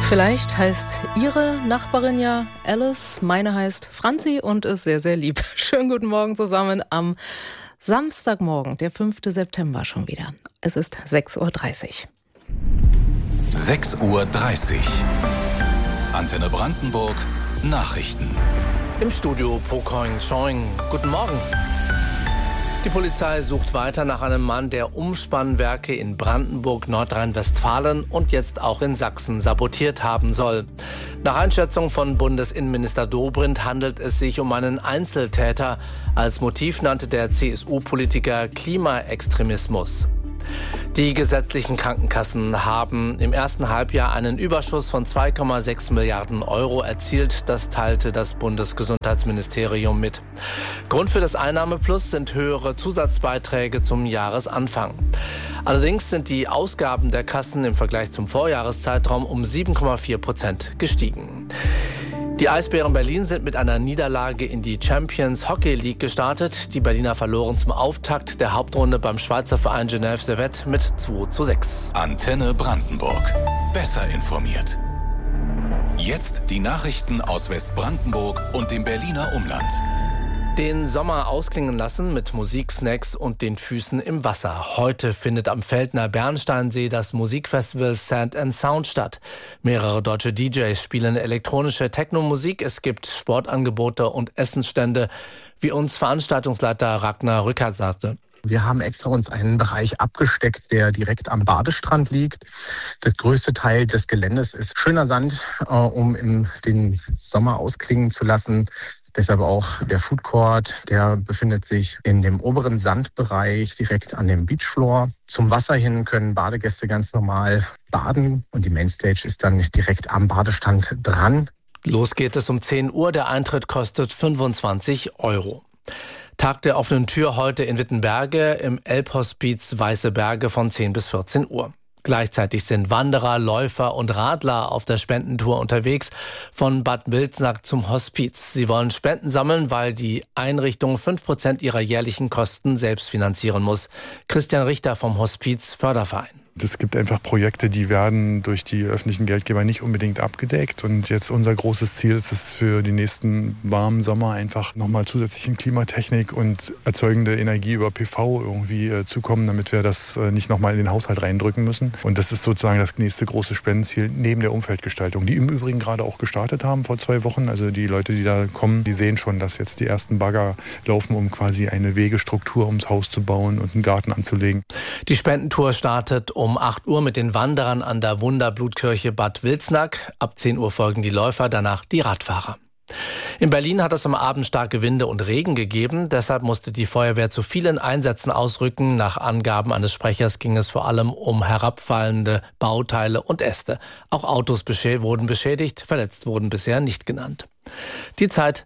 Vielleicht heißt Ihre Nachbarin ja Alice, meine heißt Franzi und ist sehr, sehr lieb. Schönen guten Morgen zusammen am Samstagmorgen, der 5. September schon wieder. Es ist 6.30 Uhr. 6.30 Uhr. Antenne Brandenburg, Nachrichten. Im Studio Pokoing Choing. Guten Morgen. Die Polizei sucht weiter nach einem Mann, der Umspannwerke in Brandenburg, Nordrhein-Westfalen und jetzt auch in Sachsen sabotiert haben soll. Nach Einschätzung von Bundesinnenminister Dobrindt handelt es sich um einen Einzeltäter. Als Motiv nannte der CSU-Politiker Klimaextremismus. Die gesetzlichen Krankenkassen haben im ersten Halbjahr einen Überschuss von 2,6 Milliarden Euro erzielt. Das teilte das Bundesgesundheitsministerium mit. Grund für das Einnahmeplus sind höhere Zusatzbeiträge zum Jahresanfang. Allerdings sind die Ausgaben der Kassen im Vergleich zum Vorjahreszeitraum um 7,4% gestiegen. Die Eisbären Berlin sind mit einer Niederlage in die Champions Hockey League gestartet. Die Berliner verloren zum Auftakt der Hauptrunde beim Schweizer Verein Genève Servette mit 2:6. Antenne Brandenburg. Besser informiert. Jetzt die Nachrichten aus Westbrandenburg und dem Berliner Umland. Den Sommer ausklingen lassen mit Musik, Snacks und den Füßen im Wasser. Heute findet am Feldner Bernsteinsee das Musikfestival Sand and Sound statt. Mehrere deutsche DJs spielen elektronische Techno-Musik. Es gibt Sportangebote und Essensstände, wie uns Veranstaltungsleiter Ragnar Rückert sagte. Wir haben extra uns einen Bereich abgesteckt, der direkt am Badestrand liegt. Der größte Teil des Geländes ist schöner Sand, um den Sommer ausklingen zu lassen. Deshalb auch der Food Court, der befindet sich in dem oberen Sandbereich direkt an dem Beachfloor. Zum Wasser hin können Badegäste ganz normal baden und die Mainstage ist dann nicht direkt am Badestrand dran. Los geht es um 10 Uhr, der Eintritt kostet 25 Euro. Tag der offenen Tür heute in Wittenberge im Elbhospiz Weiße Berge von 10 bis 14 Uhr. Gleichzeitig sind Wanderer, Läufer und Radler auf der Spendentour unterwegs von Bad Wilsnack zum Hospiz. Sie wollen Spenden sammeln, weil die Einrichtung 5% ihrer jährlichen Kosten selbst finanzieren muss. Christian Richter vom Hospiz Förderverein. Es gibt einfach Projekte, die werden durch die öffentlichen Geldgeber nicht unbedingt abgedeckt. Und jetzt unser großes Ziel ist es für die nächsten warmen Sommer einfach nochmal zusätzlich in Klimatechnik und erzeugende Energie über PV irgendwie zukommen, damit wir das nicht nochmal in den Haushalt reindrücken müssen. Und das ist sozusagen das nächste große Spendenziel neben der Umweltgestaltung, die im Übrigen gerade auch gestartet haben vor 2 Wochen. Also die Leute, die da kommen, die sehen schon, dass jetzt die ersten Bagger laufen, um quasi eine Wegestruktur ums Haus zu bauen und einen Garten anzulegen. Die Spendentour startet um 8 Uhr mit den Wanderern an der Wunderblutkirche Bad Wilsnack. Ab 10 Uhr folgen die Läufer, danach die Radfahrer. In Berlin hat es am Abend starke Winde und Regen gegeben. Deshalb musste die Feuerwehr zu vielen Einsätzen ausrücken. Nach Angaben eines Sprechers ging es vor allem um herabfallende Bauteile und Äste. Auch Autos wurden beschädigt, verletzt wurden bisher nicht genannt. Die Zeit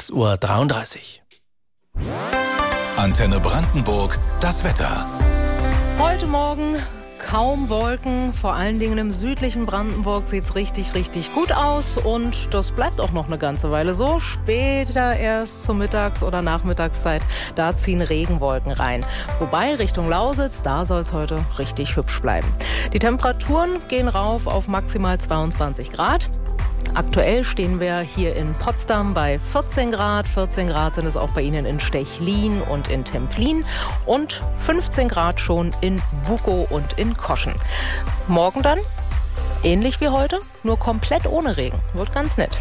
6.33 Uhr. Antenne Brandenburg, das Wetter. Heute Morgen kaum Wolken, vor allen Dingen im südlichen Brandenburg sieht es richtig, richtig gut aus und das bleibt auch noch eine ganze Weile so. Später erst zur Mittags- oder Nachmittagszeit, da ziehen Regenwolken rein. Wobei Richtung Lausitz, da soll es heute richtig hübsch bleiben. Die Temperaturen gehen rauf auf maximal 22 Grad. Aktuell stehen wir hier in Potsdam bei 14 Grad. 14 Grad sind es auch bei Ihnen in Stechlin und in Templin. Und 15 Grad schon in Bukow und in Koschen. Morgen dann, ähnlich wie heute, nur komplett ohne Regen. Wird ganz nett.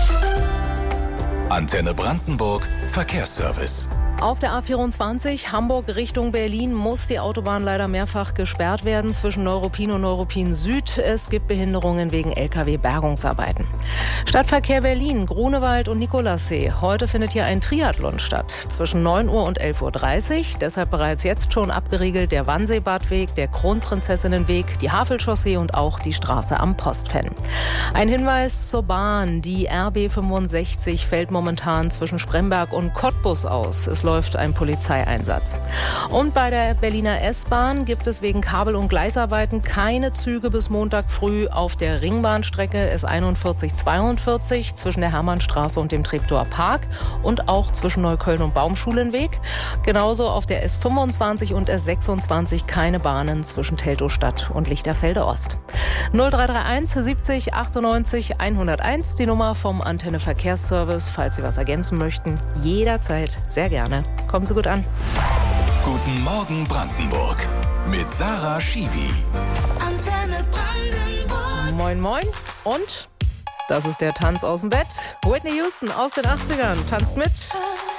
Antenne Brandenburg, Verkehrsservice. Auf der A24 Hamburg Richtung Berlin muss die Autobahn leider mehrfach gesperrt werden zwischen Neuruppin und Neuruppin Süd. Es gibt Behinderungen wegen Lkw-Bergungsarbeiten. Stadtverkehr Berlin, Grunewald und Nikolassee. Heute findet hier ein Triathlon statt zwischen 9 Uhr und 11.30 Uhr. Deshalb bereits jetzt schon abgeriegelt der Wannseebadweg, der Kronprinzessinnenweg, die Havelchaussee und auch die Straße am Postfenn. Ein Hinweis zur Bahn. Die RB 65 fällt momentan zwischen Spremberg und Cottbus aus. Es es läuft ein Polizeieinsatz. Und bei der Berliner S-Bahn gibt es wegen Kabel- und Gleisarbeiten keine Züge bis Montag früh auf der Ringbahnstrecke S4142 zwischen der Hermannstraße und dem Treptower Park und auch zwischen Neukölln und Baumschulenweg. Genauso auf der S25 und S26 keine Bahnen zwischen Teltow-Stadt und Lichterfelde Ost. 0331 70 98 101, die Nummer vom Antenne Verkehrsservice, falls Sie was ergänzen möchten. Jederzeit, sehr gerne. Kommen Sie gut an. Guten Morgen Brandenburg mit Sarah Schiwi. Antenne Brandenburg. Moin, moin. Und das ist der Tanz aus dem Bett. Whitney Houston aus den 80ern tanzt mit.